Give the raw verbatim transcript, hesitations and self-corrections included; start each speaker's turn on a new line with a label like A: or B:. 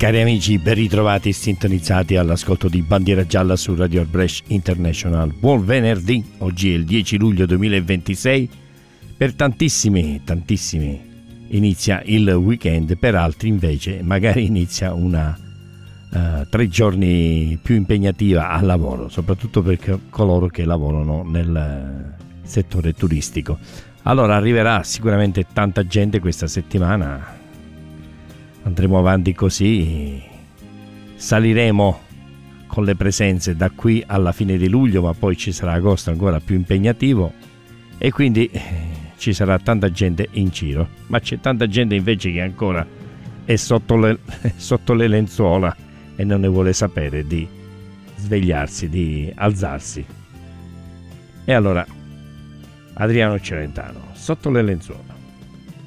A: Cari amici, ben ritrovati e sintonizzati all'ascolto di Bandiera Gialla su Radio Brescia International. Buon venerdì, oggi è il dieci luglio duemilaventisei. Per tantissimi, tantissimi inizia il weekend, per altri invece magari inizia una uh, tre giorni più impegnativa al lavoro, soprattutto per coloro che lavorano nel settore turistico. Allora arriverà sicuramente tanta gente questa settimana. Andremo avanti così, saliremo con le presenze da qui alla fine di luglio, ma poi ci sarà agosto ancora più impegnativo e quindi eh, ci sarà tanta gente in giro, ma c'è tanta gente invece che ancora è sotto le, sotto le lenzuola e non ne vuole sapere di svegliarsi, di alzarsi. E allora Adriano Celentano, sotto le lenzuola.